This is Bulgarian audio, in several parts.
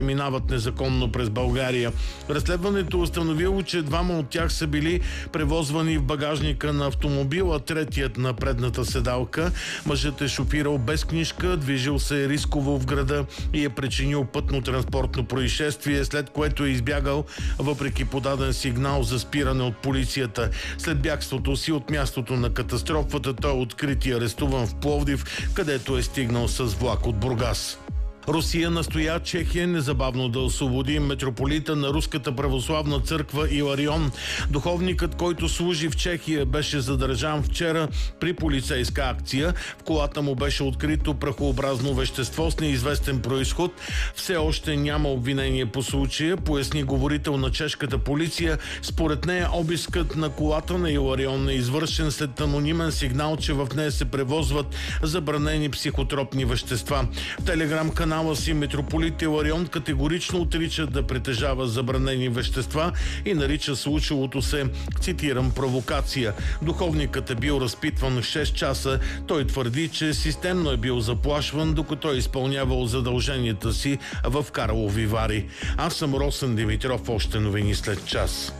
минават незаконно през България. Разследването установило, че двама от тях са били превозвани в багажника на автомобила, третият на предната седалка. Мъжът е шофирал без книжка, движил се рисково в града и е причинил пътно-транспортно происшествие, след което е избягал въпреки подаден сигнал за спиране от полицията. След бягството си от мястото на катастрофата той е открит и арестуван в Пловдив, където е стигнал с влак от Бургас. Русия настоя Чехия незабавно да освободи митрополита на Руската православна църква Иларион. Духовникът, който служи в Чехия, беше задържан вчера при полицейска акция. В колата му беше открито прахообразно вещество с неизвестен происход. Все още няма обвинение по случая, поясни говорител на чешката полиция. Според нея обискът на колата на Иларион е извършен след анонимен сигнал, че в нея се превозват забранени психотропни вещества. В телеграм-канала си митрополит Иларион категорично отрича да притежава забранени вещества и нарича случилото се, цитирам, провокация. Духовникът е бил разпитван в 6 часа. Той твърди, че системно е бил заплашван, докато е изпълнявал задълженията си в Карлови Вари. Аз съм Росен Димитров, още новини след час.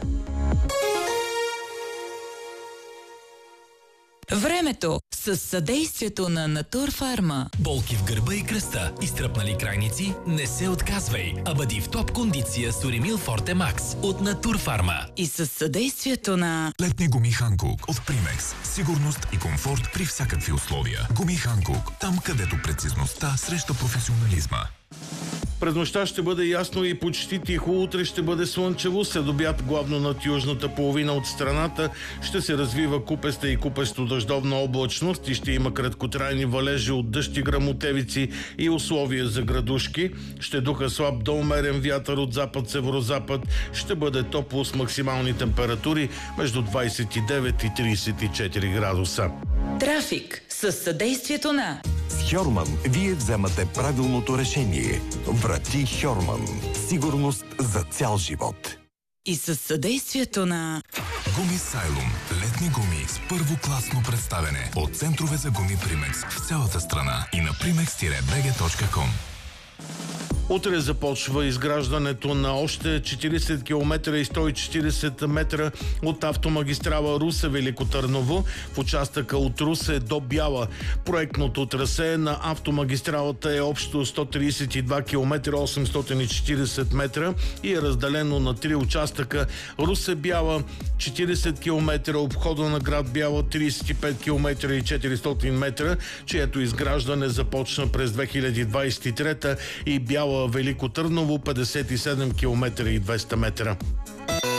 Времето с съдействието на Натурфарма. Болки в гърба и кръста, изтръпнали крайници? Не се отказвай, а бъди в топ кондиция с Уремил Форте Макс от Натурфарма. И с съдействието на летни гуми Ханкук от Примекс. Сигурност и комфорт при всякакви условия. Гуми Ханкук, там където прецизността среща професионализма. През нощта ще бъде ясно и почти тихо. Утре ще бъде слънчево. След обяд главно над южната половина от страната ще се развива купеста и купесто дъждовна облачност и ще има краткотрайни валежи от дъжд и гръмотевици и условия за градушки. Ще духа слаб до умерен вятър от запад-северозапад. Ще бъде топло с максимални температури между 29 и 34 градуса. Трафик с съдействието на С Хьорман вие вземате правилното решение. Врати Хьорман. Сигурност за цял живот. и с съдействието на Гуми Сайлум. Летни гуми с първокласно представяне от центрове за гуми Примекс в цялата страна и на primex-bg.com. Утре започва изграждането на още 40 км и 140 метра от автомагистрала Русе-Велико Търново в участъка от Русе до Бяла. Проектното трасе на автомагистралата е общо 132 км 840 метра и е разделено на 3 участъка: Русе-Бяла 40 км, обхода на град Бяла 35 км и 400 метра, чието изграждане започна през 2023, и Бяла Велико Търново 57 км и 200 метра.